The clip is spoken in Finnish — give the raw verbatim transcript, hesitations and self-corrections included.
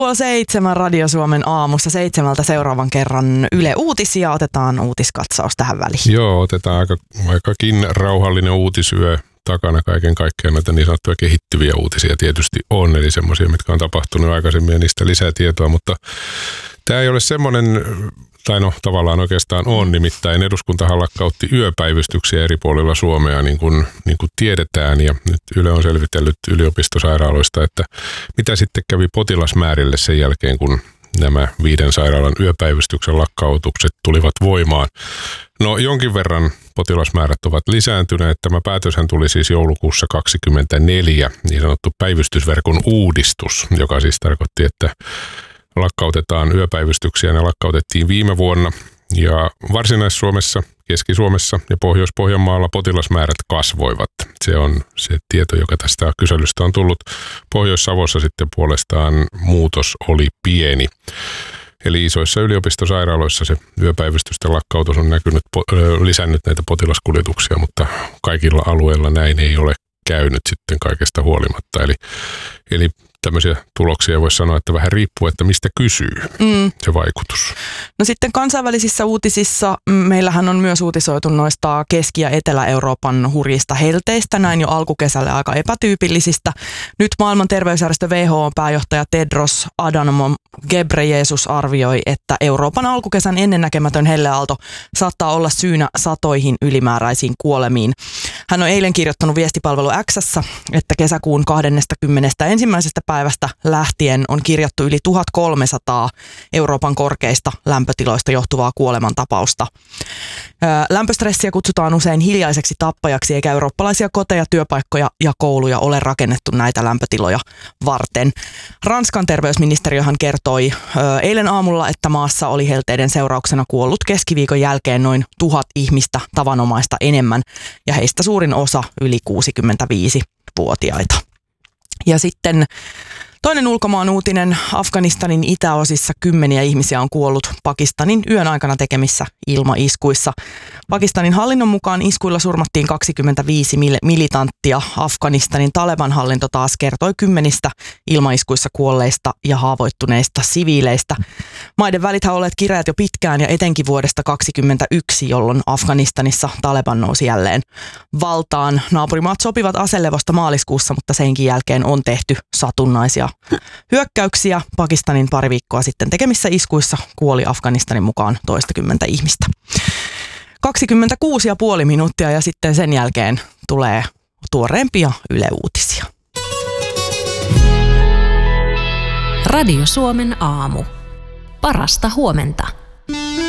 Puoli seitsemän Radio Suomen aamussa seitsemältä seuraavan kerran Yle Uutisia. Otetaan uutiskatsaus tähän väliin. Joo, otetaan aika, aikakin rauhallinen uutisyö takana kaiken kaikkiaan. Näitä niin sanottuja kehittyviä uutisia tietysti on, eli semmoisia, mitkä on tapahtunut aikaisemmin ja niistä lisää tietoa, mutta tämä ei ole semmoinen, tai no tavallaan oikeastaan on, nimittäin eduskuntahan lakkautti yöpäivystyksiä eri puolilla Suomea, niin kuin, niin kuin tiedetään, ja nyt Yle on selvitellyt yliopistosairaaloista, että mitä sitten kävi potilasmäärille sen jälkeen, kun nämä viiden sairaalan yöpäivystyksen lakkautukset tulivat voimaan. No jonkin verran potilasmäärät ovat lisääntyneet. Tämä päätöshän tuli siis joulukuussa kaksikymmentäneljä, niin sanottu päivystysverkon uudistus, joka siis tarkoitti, että lakkautetaan yöpäivystyksiä. Ne lakkautettiin viime vuonna ja Varsinais-Suomessa, Keski-Suomessa ja Pohjois-Pohjanmaalla potilasmäärät kasvoivat. Se on se tieto, joka tästä kyselystä on tullut. Pohjois-Savossa sitten puolestaan muutos oli pieni. Eli isoissa yliopistosairaaloissa se yöpäivystysten lakkautus on näkynyt, lisännyt näitä potilaskuljetuksia, mutta kaikilla alueilla näin ei ole käynyt sitten kaikesta huolimatta. Eli, eli tämmöisiä tuloksia voi sanoa, että vähän riippuu, että mistä kysyy mm. se vaikutus. No sitten kansainvälisissä uutisissa meillähän on myös uutisoitu noista Keski- ja Etelä-Euroopan hurjista helteistä, näin jo alkukesällä aika epätyypillisistä. Nyt maailman terveysjärjestö W H O:n pääjohtaja Tedros Adhanom Ghebreyesus arvioi, että Euroopan alkukesän ennennäkemätön helleaalto saattaa olla syynä satoihin ylimääräisiin kuolemiin. Hän on eilen kirjoittanut viestipalvelu X:ssä, että kesäkuun kahdeskymmenesensimmäinen päivästä lähtien on kirjattu yli tuhatkolmesataa Euroopan korkeista lämpötiloista johtuvaa kuolemantapausta. Lämpöstressiä kutsutaan usein hiljaiseksi tappajaksi, eikä eurooppalaisia koteja, työpaikkoja ja kouluja ole rakennettu näitä lämpötiloja varten. Ranskan terveysministeriöhän kertoi eilen aamulla, että maassa oli helteiden seurauksena kuollut keskiviikon jälkeen noin tuhat ihmistä tavanomaista enemmän, ja heistä suurin osa yli kuusikymmentäviisivuotiaita. Ja sitten toinen ulkomaan uutinen. Afganistanin itäosissa kymmeniä ihmisiä on kuollut Pakistanin yön aikana tekemissä ilmaiskuissa. Pakistanin hallinnon mukaan iskuilla surmattiin kaksikymmentäviisi militanttia. Afganistanin Taleban-hallinto taas kertoi kymmenistä ilmaiskuissa kuolleista ja haavoittuneista siviileistä. Maiden välithän olleet kireät jo pitkään ja etenkin vuodesta kaksikymmentäyksi, jolloin Afganistanissa Taleban nousi jälleen valtaan. Naapurimaat sopivat aselevosta maaliskuussa, mutta senkin jälkeen on tehty satunnaisia hyökkäyksiä. Pakistanin pari viikkoa sitten tekemissä iskuissa kuoli Afganistanin mukaan toistakymmentä ihmistä. kaksikymmentäkuusi pilkku viisi minuuttia ja sitten sen jälkeen tulee tuoreempia Yle Uutisia. Radio Suomen aamu. Parasta huomenta.